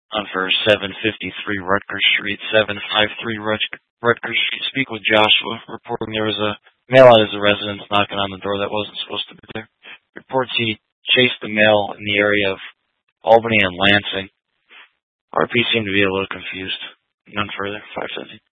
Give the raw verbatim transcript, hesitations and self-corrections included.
On for seven fifty-three Rutgers Street, seven fifty-three Rut- Rutgers Street. Speak with Joshua, reporting there was a mail out of his residence knocking on the door that wasn't supposed to be there. Reports he chased the mail in the area of Albany and Lansing. R P seemed to be a little confused. None further. five seventeen.